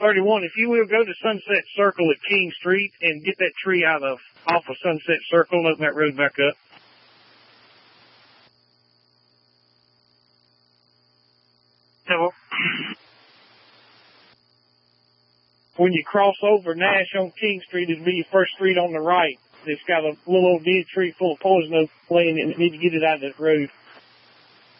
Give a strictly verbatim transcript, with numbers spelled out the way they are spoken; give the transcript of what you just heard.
thirty-one, if you will, go to Sunset Circle at King Street and get that tree out of off of Sunset Circle and open that road back up. So, when you cross over Nash on King Street, it'll be your first street on the right. It's got a little old dead tree full of poison oak laying in it. You need to get it out of that road.